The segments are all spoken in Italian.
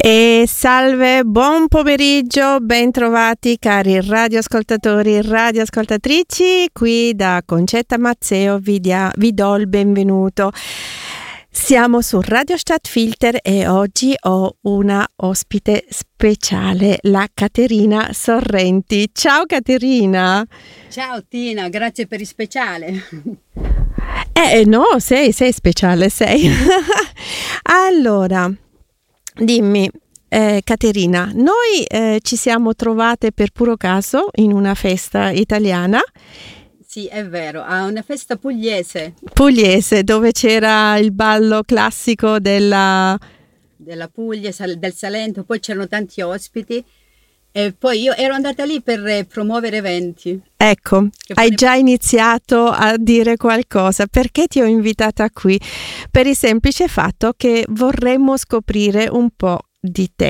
E salve, buon pomeriggio, ben trovati cari radioascoltatori e radioascoltatrici, qui da Concetta Mazzeo vi do il benvenuto. Siamo su Radio Stadtfilter e oggi ho una ospite speciale, la Caterina Sorrenti. Ciao Caterina! Ciao Tina, grazie per il speciale. No, sei speciale, sei. Allora, dimmi, Caterina, noi ci siamo trovate per puro caso in una festa italiana. Sì, è vero, a una festa pugliese. Pugliese, dove c'era il ballo classico della Puglia, del Salento, poi c'erano tanti ospiti e poi io ero andata lì per promuovere eventi. Ecco, hai già iniziato a dire qualcosa. Perché ti ho invitata qui? Per il semplice fatto che vorremmo scoprire un po' di te.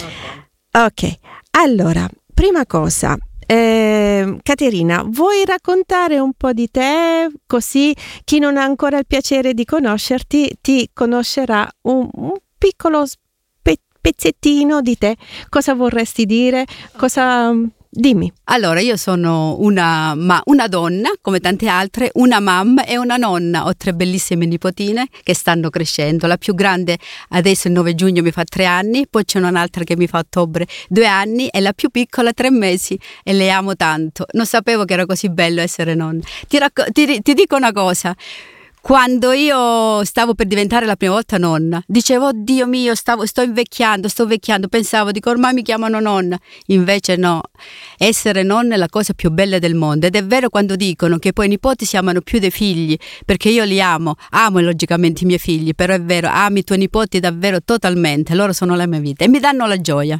Ok, allora, prima cosa, Caterina, vuoi raccontare un po' di te? Così chi non ha ancora il piacere di conoscerti ti conoscerà un piccolo pezzettino di te. Cosa vorresti dire? Dimmi. Allora, io sono una donna, come tante altre, una mamma e una nonna. Ho 3 bellissime nipotine che stanno crescendo. La più grande adesso il 9 giugno mi fa 3 anni, poi c'è un'altra che mi fa a ottobre 2 anni e la più piccola 3 mesi e le amo tanto. Non sapevo che era così bello essere nonna. Ti dico una cosa. Quando io stavo per diventare la prima volta nonna, dicevo, oddio mio, sto invecchiando, pensavo, dico, ormai mi chiamano nonna. Invece no, essere nonna è la cosa più bella del mondo. Ed è vero quando dicono che poi i nipoti si amano più dei figli, perché io li amo logicamente i miei figli, però è vero, ami i tuoi nipoti davvero totalmente, loro sono la mia vita e mi danno la gioia.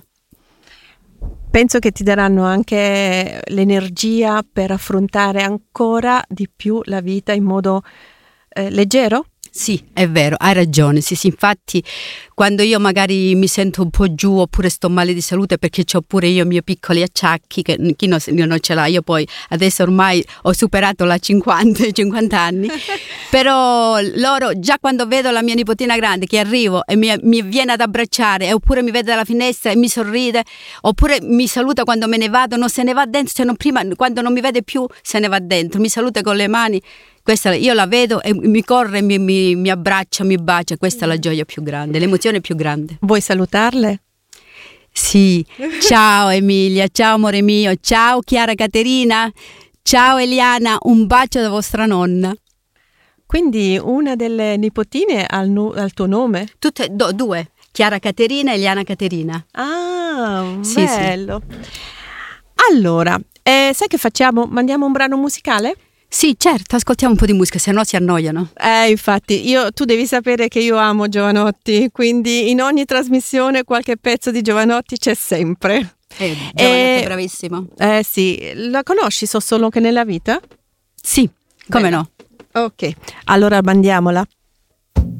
Penso che ti daranno anche l'energia per affrontare ancora di più la vita in modo leggero? Sì, è vero, hai ragione. Sì, infatti quando io magari mi sento un po' giù oppure sto male di salute, perché ho pure io i miei piccoli acciacchi che chi non ce l'ha, io poi adesso ormai ho superato la 50 anni, però loro già quando vedo la mia nipotina grande che arrivo e mi viene ad abbracciare, oppure mi vede dalla finestra e mi sorride, oppure mi saluta quando me ne vado, non se ne va dentro, se non prima, quando non mi vede più se ne va dentro, mi saluta con le mani. Questa io la vedo e mi corre, mi abbraccia, mi bacia. Questa è la gioia più grande, l'emozione più grande. Vuoi salutarle? Sì, ciao Emilia, ciao amore mio, ciao Chiara Caterina, ciao Eliana, un bacio da vostra nonna. Quindi una delle nipotine ha il tuo nome? Tutte, 2, Chiara Caterina e Eliana Caterina. Ah, sì, bello. Sì. Allora, sai che facciamo? Mandiamo un brano musicale? Sì, certo, ascoltiamo un po' di musica, se no si annoiano. Infatti, tu devi sapere che io amo Jovanotti, quindi in ogni trasmissione qualche pezzo di Jovanotti c'è sempre. Jovanotti è bravissimo. Sì, la conosci So solo che nella vita? Sì, come no. Ok, allora mandiamola.